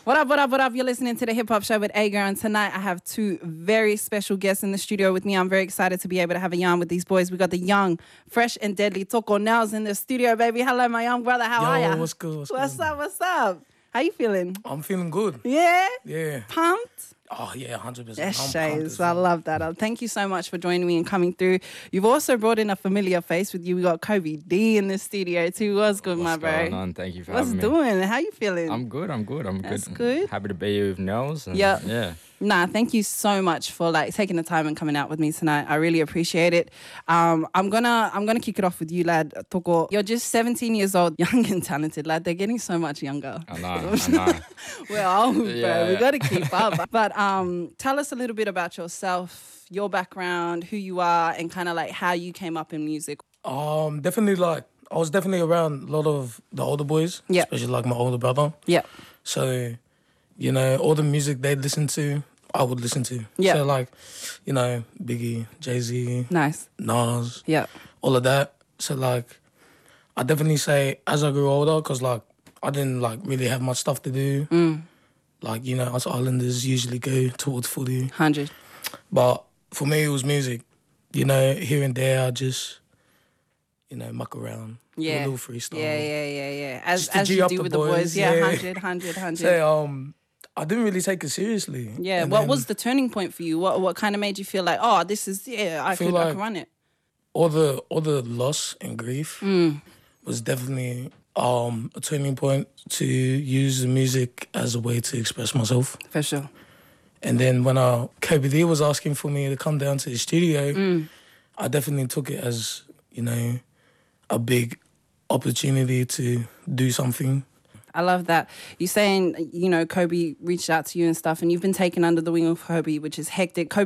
What up, what up, what up? You're listening to the Hip Hop Show with A-Girl, and tonight I have two very special guests in the studio with me. I'm very excited to be able to have a yarn with these boys. We got the young, fresh and deadly Toko Nels in the studio, baby. Hello, my young brother. How are ya? What's good? What's up, what's up? How you feeling? I'm feeling good. Yeah? Yeah. Pumped? Oh, yeah, 100%. Yes, I'm Shays. pumped. I love that. Thank you so much for joining me and coming through. You've also brought in a familiar face with you. We got Kobe D in the studio too. What's good, my bro? What's going on? Thank you for What's having me. doing? How you feeling? I'm good. That's good. Happy to be here with Nels. Yep. Yeah. Nah, thank you so much for like taking the time and coming out with me tonight. I really appreciate it. I'm gonna kick it off with you, lad. Toko, you're just 17 years old, young and talented, lad. They're getting so much younger. I know. We're old, bro. Yeah. We gotta keep up. But tell us a little bit about yourself, your background, who you are, and kind of like how you came up in music. Definitely like, I was definitely around a lot of the older boys. Yeah. Especially like my older brother. Yeah. So, you know, all the music they listen to, I would listen to. Yeah. So like, you know, Biggie, Jay-Z, Nice. Nas, Yeah. all of that. So like, I definitely say as I grew older, because like, I didn't like really have much stuff to do. Like, you know, us islanders usually go towards footy. 100. But for me, it was music. You know, here and there, I just, you know, muck around. Yeah. A little freestyle. Yeah. As Just to G you up do the with the boys. boys, Yeah, yeah. 100. So, I didn't really take it seriously. Yeah, And what then was the turning point for you? What kind of made you feel like, oh, this is, I feel could like- run it? all the loss and grief was definitely a turning point to use the music as a way to express myself. For sure. And then when Kobe D was asking for me to come down to the studio, I definitely took it as, you know, a big opportunity to do something. I love that. You're saying, you know, Kobe reached out to you and stuff, and you've been taken under the wing of Kobe, which is hectic. Kobe